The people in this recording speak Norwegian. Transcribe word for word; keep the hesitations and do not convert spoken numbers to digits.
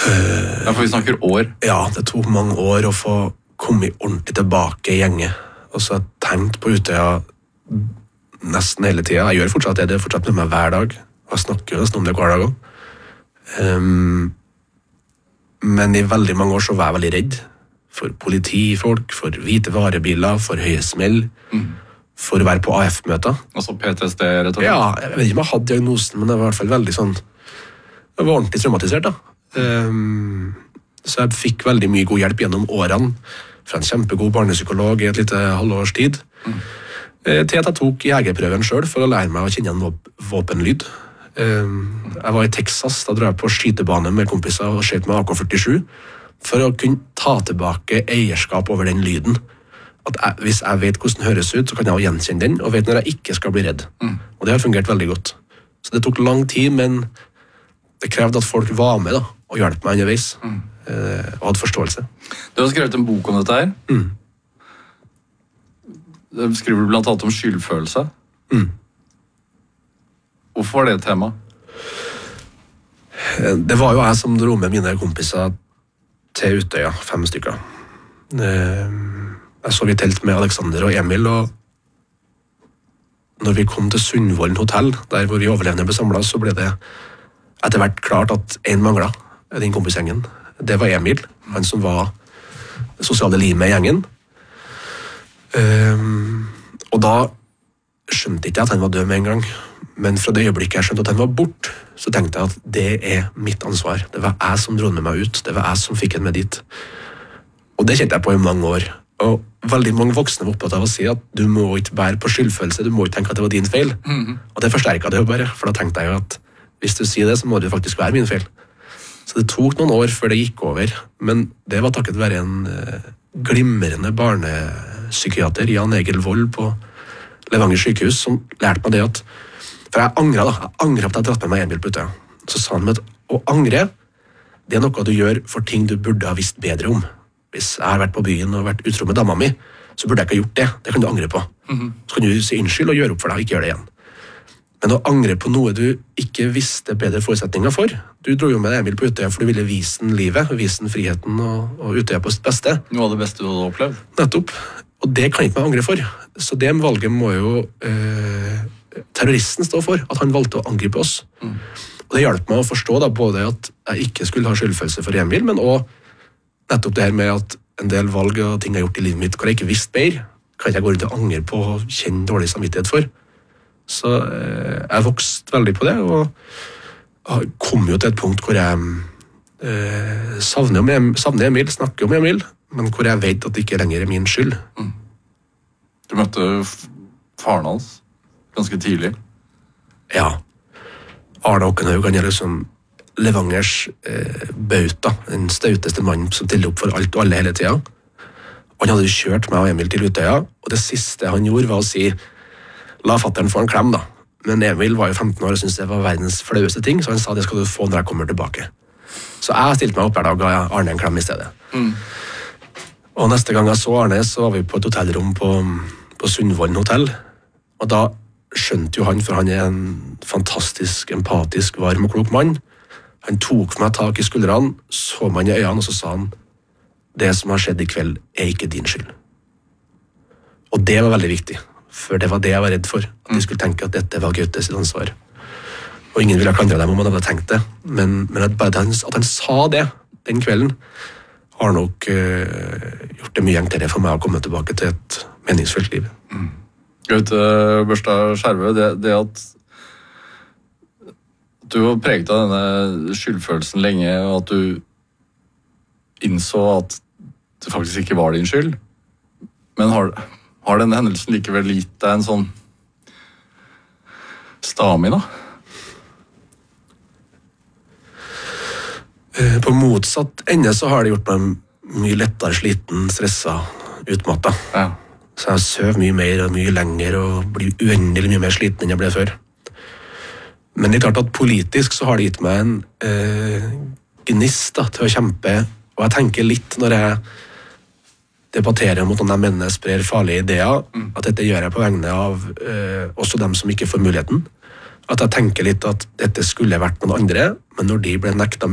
Uh, ja, for vi snakker år. Ja, det tok mange år å få komme ordentlig tilbake i gjengen. Og så har jeg tenkt på Utøya nesten hele tiden. Jeg gjør fortsatt det, det er fortsatt med meg hver dag. Jeg snakker jo nesten om det hver dag også. Um, men i veldig mange år så var jeg veldig redd for politifolk, for hvite varebiler, for høye smell, mm. for å være på A F-møter. Altså P T S D, rett og slett? Ja, jeg vet ikke om jeg hadde diagnosen, men det var i hvert fall veldig sånn, jeg var ordentlig traumatisert da. Um, så jeg fikk veldig mye god hjelp gjennom årene fra en kjempegod barnepsykolog i et lite halvårs tid mm. til at jeg tok jegerprøven selv for å lære meg å kjenne en våpenlyd. um, jeg var i Texas, da dro jeg på skytebane med kompiser og skjøt med A K førtisju for å kunne ta tilbake eierskap over den lyden. At jeg, hvis jeg vet hvordan den høres ut, så kan jeg også gjenkjenne den og vet når jeg ikke skal bli redd. Mm. Og det har fungert veldig godt. Så det tok lang tid, men det krevde at folk var med da, og hjalp meg underveis, mm. eh, og hadde forståelse. Du har skrevet en bok om dette her. Mm. Du skriver blant annet om skyldfølelse. Mm. Hvorfor var det et tema? Det var jo jeg som dro med mine kompiser til Utøya, fem stykker. Eh, jeg så i telt med Alexander og Emil, og når vi kom til Sundvolden hotell, der hvor vi overlevende ble samlet, så ble det etter hvert klart at en manglet i den kompisgjengen. Det var Emil, han som var sosiale limet i gjengen. Um, og da skjønte ikke jeg at han var død med en gang. Men fra det øyeblikket jeg skjønte at han var bort, så tenkte jeg at det er mitt ansvar. Det var jeg som dro med meg ut. Det var jeg som fikk han med dit. Og det kjente jeg på i mange år. Og veldig mange voksne var opptatt av å si at du må ikke bære på skyldfølelse, du må ikke tenke at det var din feil. Mm-hmm. Og det forsterket det jo bare, for da tenkte jeg jo at hvis du sier det, så må det faktisk være min feil. Så det tok noen år før det gikk over, men det var takket være en uh, glimrende barnepsykiater, Jan Egil Vold på Levanger sykehus, som lærte meg det at, for jeg angret da, jeg angret på at jeg dratt med meg Emil på Utøya. Så sa han med at å angre, det er noe du gjør for ting du burde ha visst bedre om. Hvis jeg har vært på byen og vært utro med dama mi, så burde jeg ikke ha gjort det. Det kan du angre på. Mm-hmm. Så kan du si unnskyld og gjøre opp for deg, og ikke gjøre det igjen. Men å angre på noe du ikke visste bedre forutsetninger for. Du dro jo med Emil på Utøya for du ville vise den livet, vise den friheten og, og Utøya på sitt beste. Noe av det beste du hadde opplevd. Nettopp. Og det kan ikke man angre for. Så det valget må jo eh, terroristen stå for, at han valgte å angripe oss. Mm. Og det hjalp meg å forstå da, både at jeg ikke skulle ha skyldfølelse for Emil, men også nettopp det her med at en del valg og ting jeg har gjort i livet mitt hvor jeg ikke visste bedre, kan jeg gå rundt og angre på og kjenne dårlig samvittighet for. Så eh, jeg vokste veldig på det, og kom jo til et punkt hvor jeg eh, savner, om, savner Emil, snakker om Emil, men hvor jeg vet at det ikke lenger er min skyld. Mm. Du møtte faren hans ganske tidlig? Ja. Arne Okkenhaug, han er liksom Levangers eh, bauta, den stauteste mannen som stiller opp for alt og alle hele tiden. Han hadde kjørt meg og Emil til Utøya, og det siste han gjorde var å si la fatteren få en klem da. Men Emil var jo femten år og syntes det var verdens flaueste ting, så han sa det skal du få når jeg kommer tilbake. Så jeg stilte meg opp hver dag og ga Arne en klem i stedet. Mm. Og neste gang jeg så Arne, så var vi på et hotellrom på, på Sundvolden hotell, og da skjønte jo han, for han er en fantastisk, empatisk, varm og klok mann. Han tok meg tak i skuldrene, så meg i øynene, og så sa han det som har skjedd i kveld er ikke din skyld. Og det var veldig viktig. For det var det jeg var redd for. At de skulle tenke at dette var Gaute sitt ansvar. Og ingen ville klandre dem om han hadde tenkt det. Men, men at, bare at, han, at han sa det den kvelden, har nok uh, gjort det mye enklere for meg å komme tilbake til et meningsfullt liv. Mm. Gaute Børstad Skjervø, det, det at du var preget av denne skyldfølelsen lenge, og at du innså at det faktisk ikke var din skyld. Men har Har denne hendelsen likevel gitt deg en sånn stamina? På motsatt ende så har det gjort meg mye lettere sliten, stresset, utmattet. Ja. Så jeg søv mye mer og mye lenger og blir uendelig mye mer sliten enn jeg ble før. Men det er klart at politisk så har det gitt meg en eh, gnist da, til å kjempe, og jeg tenker litt når jeg debatterer mot noen menn sprer farlige ideer, mm. at dette gjør jeg på vegne av eh, også dem som ikke får muligheten. At jeg tenker litt at dette skulle vært noen andre, men når de ble nekta